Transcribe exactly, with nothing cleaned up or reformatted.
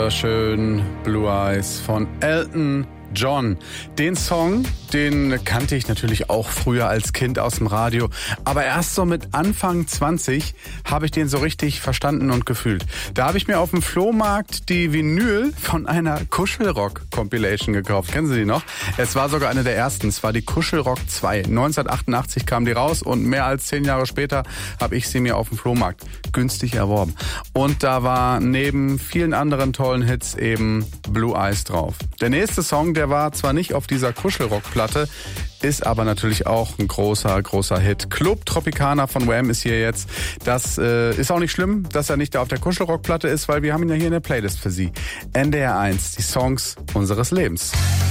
Schön Blue Eyes von Elton John. Den Song, den kannte ich natürlich auch früher als Kind aus dem Radio. Aber erst so mit Anfang zwanzig habe ich den so richtig verstanden und gefühlt. Da habe ich mir auf dem Flohmarkt die Vinyl von einer Kuschelrock-Compilation gekauft. Kennen Sie die noch? Es war sogar eine der ersten. Es war die Kuschelrock zwei. neunzehnhundertachtundachtzig kam die raus und mehr als zehn Jahre später habe ich sie mir auf dem Flohmarkt günstig erworben. Und da war neben vielen anderen tollen Hits eben Blue Eyes drauf. Der nächste Song, der war zwar nicht auf dieser Kuschelrock-Platte, ist aber natürlich auch ein großer, großer Hit. Club Tropicana von Wham ist hier jetzt. Das äh, ist auch nicht schlimm, dass er nicht da auf der Kuschelrock-Platte ist, weil wir haben ihn ja hier in der Playlist für Sie. N D R eins, die Songs unseres Lebens.